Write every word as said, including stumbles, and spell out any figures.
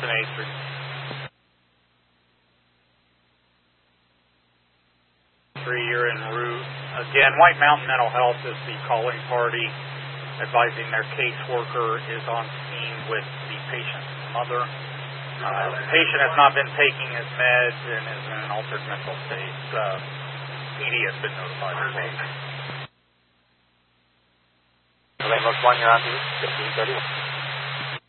eight three. Three, you're en route. Again, White Mountain Mental Health is the calling party, advising their caseworker is on scene with the patient's mother. Uh, the patient has not been taking his meds and is in an altered mental state. Uh, P D has been notified as well. Lane Looks one, you're on to fifteen thirty.